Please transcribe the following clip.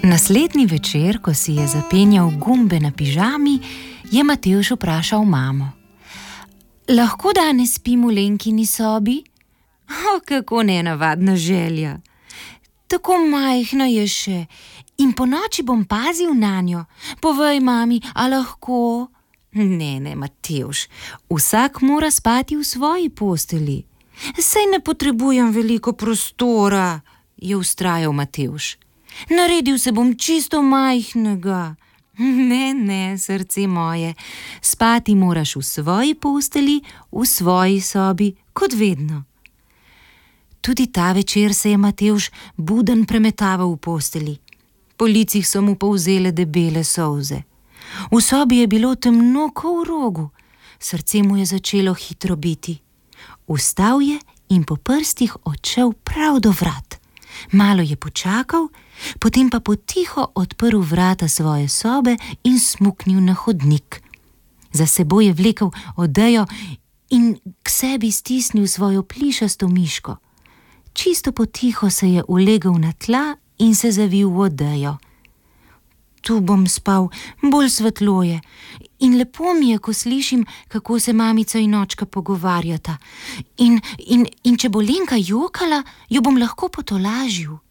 Naslednji večer, ko si je zapenjal gumbe na pižami, je Matevž vprašal mamo: "Lahko danes spim v Lenkini sobi?" Kako nenavadna želja. Tako majhna je še in ponoči bom pazil nanjo. Povej, mami, a lahko? Ne, Matevž, vsak mora spati v svoji postelji. Saj ne potrebujem veliko prostora, je vztrajal Matevž. Naredil se bom čisto majhnega. Ne, srce moje, spati moraš v svoji postelji, v svoji sobi, kot vedno. Tudi ta večer se je Matevž buden premetaval v posteli. Po licih so mu povzele debele solze. V sobi je bilo temno kot v rogu. Srce mu je začelo hitro biti. Vstal je in po prstih odšel prav do vrat. Malo je počakal, potem pa potiho odprl vrata svoje sobe in smuknil na hodnik. Za seboj je vlekel odejo in k sebi stisnil svojo plišasto miško. Čisto potiho se je ulegel na tla in se zavil v odejo. Tu bom spal, bolj svetlo je. In lepo mi je, ko slišim, kako se mamica in očka pogovarjata. In če bo Lenka jokala, jo bom lahko potolažil.